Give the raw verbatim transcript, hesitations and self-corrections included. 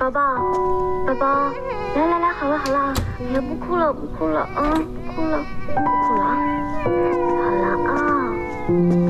宝宝，宝宝，来来来，好了好了啊，哎呀，不哭了不哭了啊，不哭了不哭了啊，好了啊。